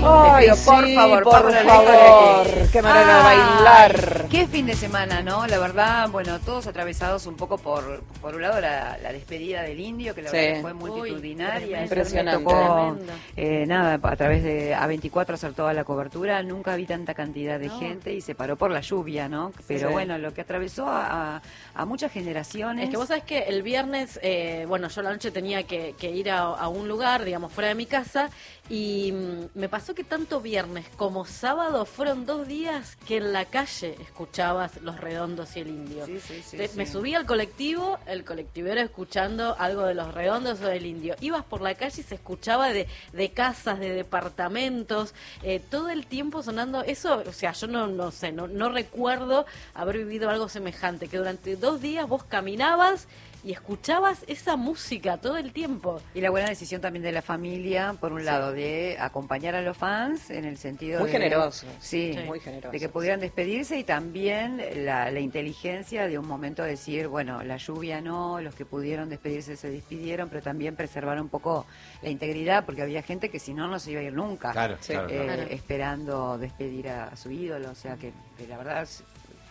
Ay, pido, por sí, favor, por favor. Qué manera de bailar. Qué fin de semana, ¿no? La verdad, bueno, todos atravesados un poco por un lado la despedida del Indio, que la verdad que fue multitudinaria. Impresionante. Me tocó, nada, a través de A24 hacer toda la cobertura. Nunca vi tanta cantidad de gente y se paró por la lluvia, ¿no? Pero bueno, lo que atravesó a muchas generaciones. Es que vos sabés que el viernes, bueno, yo la noche tenía que ir a un lugar, digamos, fuera de mi casa, y me pasó que tanto viernes como sábado fueron 2 días que en la calle escuchabas Los Redondos y el Indio. Me subí al colectivo, el colectivero escuchando algo de Los Redondos o del Indio. Ibas por la calle y se escuchaba de casas, de departamentos, todo el tiempo sonando eso. O sea, yo no recuerdo haber vivido algo semejante, que durante 2 días vos caminabas y escuchabas esa música todo el tiempo. Y la buena decisión también de la familia, por un lado, de acompañar a los fans en el sentido muy generoso. Sí, muy generoso. De que pudieran despedirse, y también la inteligencia de un momento decir, bueno, la lluvia no, los que pudieron despedirse se despidieron, pero también preservar un poco la integridad, porque había gente que si no, no se iba a ir nunca. Claro. Esperando despedir a su ídolo, o sea que la verdad es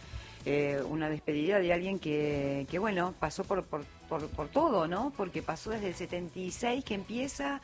una despedida de alguien que bueno, pasó por todo, ¿no? Porque pasó desde el 76 que empieza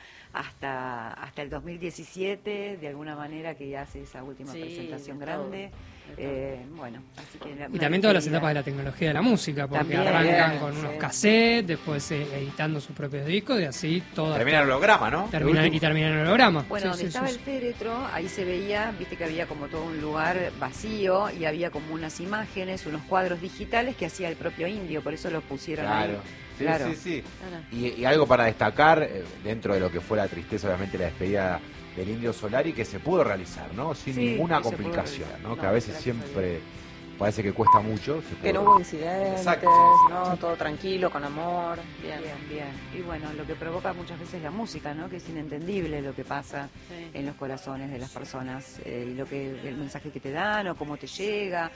hasta el 2017, de alguna manera, que hace esa última presentación grande. Bueno, así que y también todas las etapas de la tecnología de la música, porque también arrancan con unos cassettes, después editando sus propios discos, y así todo. Termina el holograma, ¿no? Termina el holograma. Bueno, donde estaba el féretro, ahí se veía, viste que había como todo un lugar vacío y había como unas imágenes, unos cuadros digitales que hacía el propio Indio, por eso lo pusieron ahí. Sí. Y algo para destacar, dentro de lo que fue la tristeza, obviamente, la despedida del Indio Solari, que se pudo realizar, ¿no? Sin ninguna complicación, ¿no? Que a veces siempre parece que cuesta mucho. Que no hubo incidentes, ¿no? Todo tranquilo, con amor. Bien. Y bueno, lo que provoca muchas veces la música, ¿no? Que es inentendible lo que pasa en los corazones de las personas, y el mensaje que te dan o cómo te llega.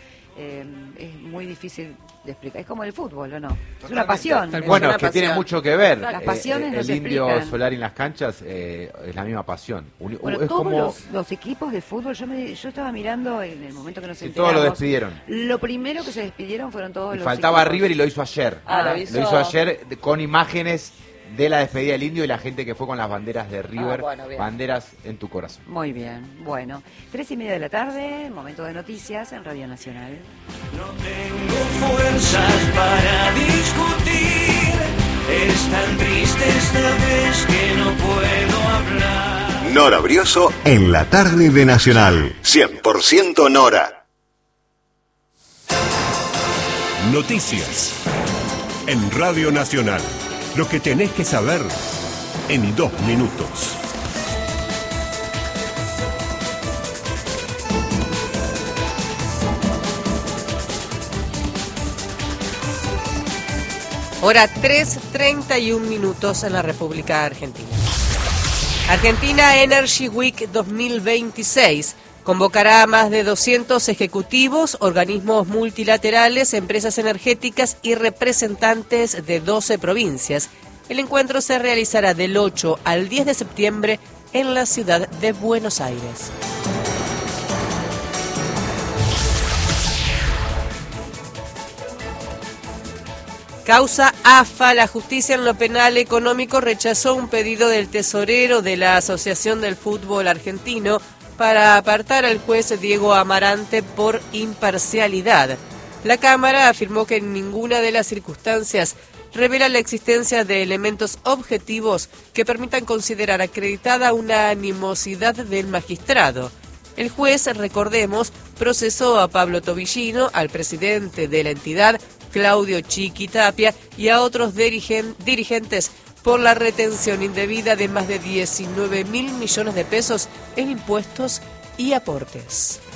Es muy difícil de explicar. Es como el fútbol, ¿o no? Es una pasión. Bueno, es que tiene mucho que ver. Las pasiones el Indio Solari en las canchas es la misma pasión. Bueno, es todos como los equipos de fútbol, yo estaba mirando en el momento que nos enteramos. Todos lo despidieron. Lo primero que se despidieron fueron todos los faltaba equipos. River, y lo hizo ayer. Lo hizo ayer con imágenes de la despedida del Indio y la gente que fue con las banderas de River, banderas en tu corazón. Muy bien, bueno, 3:30 de la tarde, momento de noticias en Radio Nacional. No tengo fuerzas para discutir, es tan triste esta vez que no puedo hablar. Nora Brioso en la tarde de Nacional, 100% Nora. Noticias en Radio Nacional. Lo que tenés que saber en 2 minutos. Hora 3:31 en la República Argentina. Argentina Energy Week 2026 convocará a más de 200 ejecutivos, organismos multilaterales, empresas energéticas y representantes de 12 provincias. El encuentro se realizará del 8 al 10 de septiembre en la ciudad de Buenos Aires. Causa AFA, la justicia en lo penal económico rechazó un pedido del tesorero de la Asociación del Fútbol Argentino para apartar al juez Diego Amarante por imparcialidad. La Cámara afirmó que en ninguna de las circunstancias revela la existencia de elementos objetivos que permitan considerar acreditada una animosidad del magistrado. El juez, recordemos, procesó a Pablo Tobillino, al presidente de la entidad, Claudio Chiqui Tapia, y a otros dirigentes por la retención indebida de más de 19.000 millones de pesos en impuestos y aportes.